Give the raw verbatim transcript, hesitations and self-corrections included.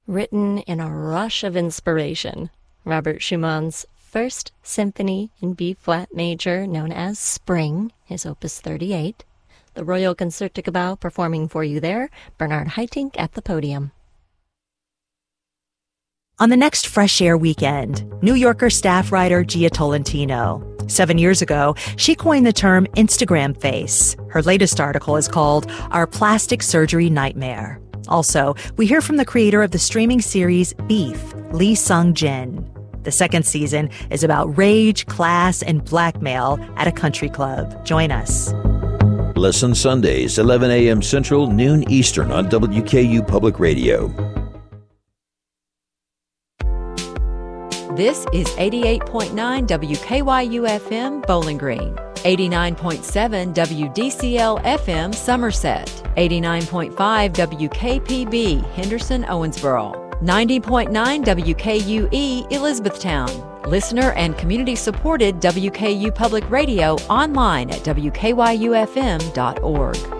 Written in a rush of inspiration, Robert Schumann's First Symphony in B-flat major, known as Spring, is Opus thirty-eight. The Royal Concertgebouw performing for you there, Bernard Haitink at the podium. On the next Fresh Air weekend, New Yorker staff writer Gia Tolentino. Seven years ago, she coined the term Instagram face. Her latest article is called Our Plastic Surgery Nightmare. Also, we hear from the creator of the streaming series Beef, Lee Sung-jin. The second season is about rage, class, and blackmail at a country club. Join us. Listen Sundays, eleven a.m. Central, noon Eastern on W K U Public Radio. This is eighty-eight point nine W K Y U F M Bowling Green, eighty-nine point seven W D C L F M Somerset, eighty-nine point five W K P B Henderson Owensboro, ninety point nine W K U E Elizabethtown. Listener and community-supported W K U Public Radio online at W K Y U F M dot org.